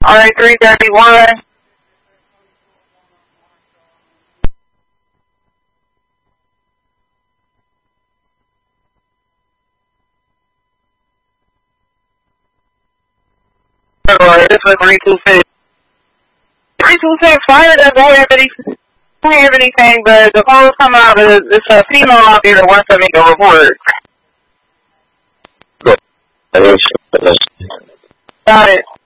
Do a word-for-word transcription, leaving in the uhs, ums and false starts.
Alright, three thirty-one. This was three two six. three two six, fire doesn't have any, don't have anything, but the calls come out, it's a female out there that wants to make a report. Got it.